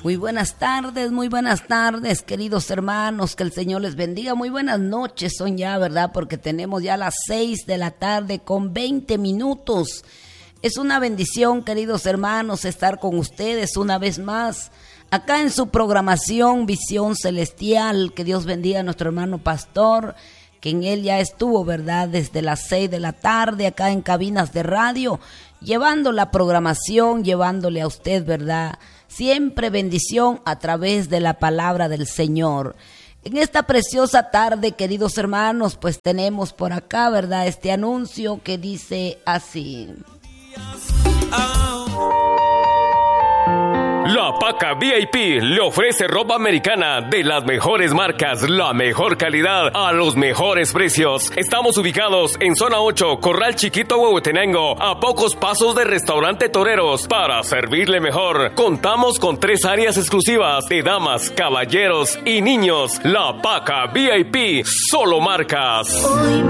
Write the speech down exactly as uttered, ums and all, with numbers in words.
Muy buenas tardes, muy buenas tardes, queridos hermanos, que el Señor les bendiga. Muy buenas noches son ya, ¿verdad? Porque tenemos ya las seis de la tarde con veinte minutos. Es una bendición, queridos hermanos, estar con ustedes una vez más, acá en su programación Visión Celestial. Que Dios bendiga a nuestro hermano pastor, que en él ya estuvo, ¿verdad? Desde las seis de la tarde, acá en cabinas de radio, llevando la programación, llevándole a usted, ¿verdad? Siempre bendición a través de la palabra del Señor. En esta preciosa tarde, queridos hermanos, pues tenemos por acá, ¿verdad? Este anuncio que dice así. La Paca V I P le ofrece ropa americana de las mejores marcas, la mejor calidad, a los mejores precios. Estamos ubicados en Zona ocho, Corral Chiquito, Huehuetenango, a pocos pasos del Restaurante Toreros. Para servirle mejor, contamos con tres áreas exclusivas de damas, caballeros y niños. La Paca V I P, solo marcas. Hoy